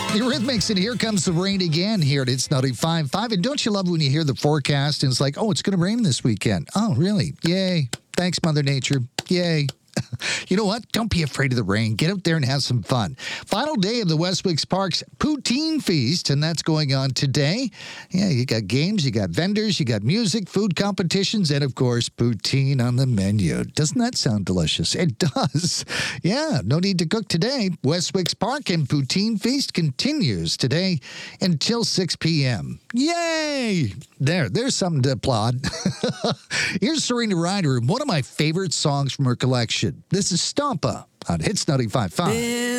The Rhythmics, and here comes the rain again here at It's 95.5. And don't you love when you hear the forecast and it's like, oh, it's going to rain this weekend. Oh, really? Yay. Thanks, Mother Nature. Yay. You know what? Don't be afraid of the rain. Get out there and have some fun. Final day of the Westwicks Parks Poutine Feast, and that's going on today. Yeah, you got games, you got vendors, you got music, food competitions, and, of course, poutine on the menu. Doesn't that sound delicious? It does. Yeah, no need to cook today. Westwicks Park and Poutine Feast continues today until 6 p.m. Yay! There's something to applaud. Here's Serena Ryder, one of my favorite songs from her collection. This is Stompa on Hits 95.5.